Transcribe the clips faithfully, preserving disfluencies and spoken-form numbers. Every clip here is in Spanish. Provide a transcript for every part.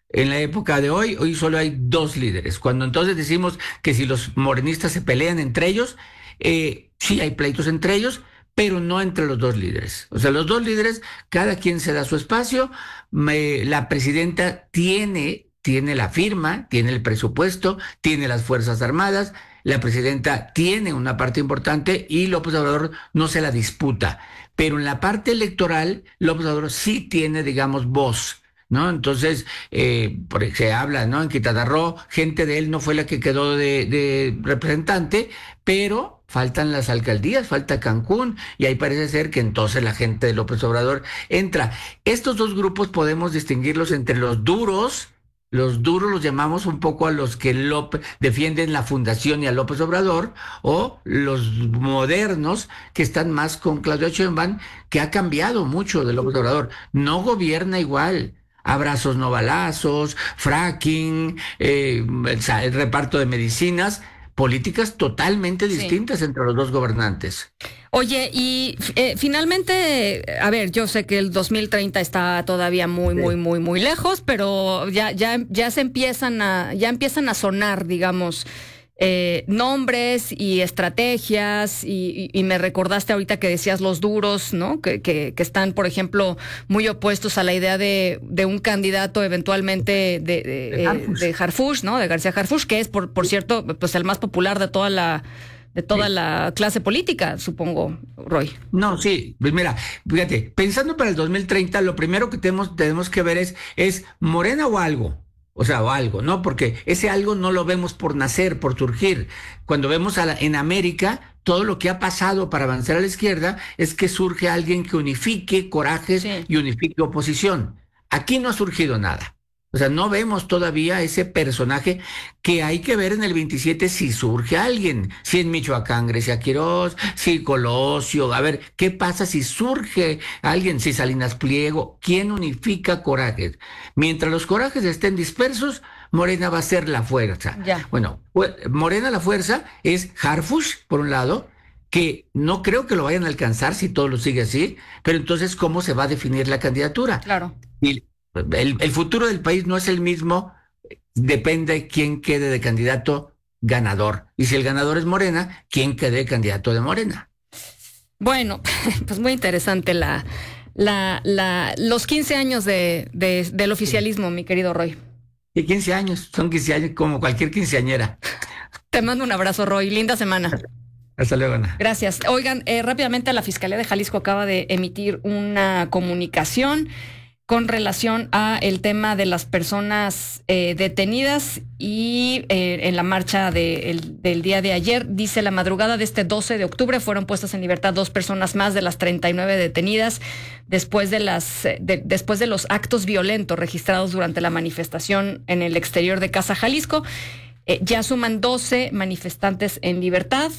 En la época de hoy, hoy solo hay dos líderes. Cuando entonces decimos que si los morenistas se pelean entre ellos, eh, sí hay pleitos entre ellos, pero no entre los dos líderes. O sea, los dos líderes, cada quien se da su espacio. Me- la presidenta tiene, tiene la firma, tiene el presupuesto, tiene las Fuerzas Armadas. La presidenta tiene una parte importante y López Obrador no se la disputa. Pero en la parte electoral, López Obrador sí tiene, digamos, voz, ¿no? Entonces, eh, por, se habla, ¿no? En Quintana Roo, gente de él no fue la que quedó de, de representante, pero faltan las alcaldías, falta Cancún, y ahí parece ser que entonces la gente de López Obrador entra. Estos dos grupos podemos distinguirlos entre los duros. Los duros los llamamos un poco a los que López, defienden la fundación y a López Obrador, o los modernos que están más con Claudio Sheinbaum, que ha cambiado mucho de López Obrador. No gobierna igual. Abrazos no balazos, fracking, eh, el, sa- el reparto de medicinas, políticas totalmente Sí. distintas entre los dos gobernantes. Oye, y eh, finalmente, a ver, yo sé que el dos mil treinta está todavía muy, muy, Sí. muy, muy lejos, pero ya, ya, ya se empiezan a, ya empiezan a sonar, digamos, eh, nombres y estrategias, y, y- y me recordaste ahorita que decías los duros, ¿no? Que, que, que están, por ejemplo, muy opuestos a la idea de, de un candidato eventualmente de, de, De eh, Harfuch. de Harfuch, ¿no? De García Harfuch, que es, por, por cierto, pues el más popular de toda la de toda Sí. la clase política, supongo, Roy. No, sí, pues mira, fíjate, pensando para el dos mil treinta, lo primero que tenemos, tenemos que ver es, es Morena o algo, o sea, o algo, ¿no? Porque ese algo no lo vemos por nacer, por surgir. Cuando vemos a la- en América, todo lo que ha pasado para avanzar a la izquierda es que surge alguien que unifique corajes Sí. y unifique oposición. Aquí no ha surgido nada. O sea, no vemos todavía ese personaje que hay que ver en el veintisiete si surge alguien, si en Michoacán Grecia Quirós, si Colosio, a ver, ¿qué pasa si surge alguien, si Salinas Pliego? ¿Quién unifica corajes? Mientras los corajes estén dispersos, Morena va a ser la fuerza. Ya. Bueno, fue- Morena la fuerza es Harfuch, por un lado, que no creo que lo vayan a alcanzar si todo lo sigue así, pero entonces, ¿cómo se va a definir la candidatura? Claro. Y el, el futuro del país no es el mismo, depende de quién quede de candidato ganador. Y si el ganador es Morena, quién quede de candidato de Morena. Bueno, pues muy interesante la, la, la, los quince años de, de, del oficialismo, mi querido Roy. Y quince años, son quince años como cualquier quinceañera. Te mando un abrazo, Roy. Linda semana. Hasta luego, Ana. Gracias. Oigan, eh, rápidamente la Fiscalía de Jalisco acaba de emitir una comunicación con relación a el tema de las personas eh, detenidas y eh, en la marcha de, el, del día de ayer. Dice: la madrugada de este doce de octubre fueron puestas en libertad dos personas más de las treinta y nueve detenidas después de, las, de, después de los actos violentos registrados durante la manifestación en el exterior de Casa Jalisco. Eh, ya suman doce manifestantes en libertad.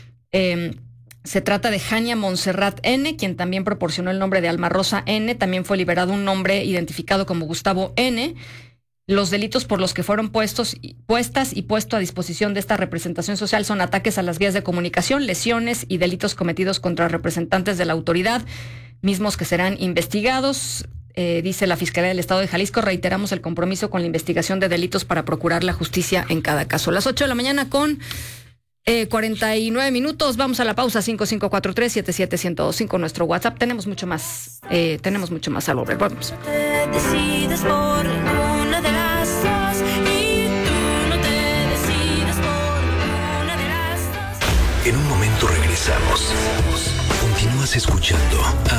Eh, Se trata de Jania Montserrat N., quien también proporcionó el nombre de Alma Rosa N. También fue liberado un hombre identificado como Gustavo N. Los delitos por los que fueron puestos, puestas y puesto a disposición de esta representación social son ataques a las vías de comunicación, lesiones y delitos cometidos contra representantes de la autoridad, mismos que serán investigados. Eh, dice la Fiscalía del Estado de Jalisco: reiteramos el compromiso con la investigación de delitos para procurar la justicia en cada caso. A las ocho de la mañana con Eh, cuarenta y nueve minutos, vamos a la pausa. Cinco cinco cuatro tres siete siete uno cero dos cinco, nuestro WhatsApp. Tenemos mucho más, eh, tenemos mucho más al volver. Vamos. Te decides por una de las dos y tú no te decides por una de las dos. En un momento regresamos. Continúas escuchando a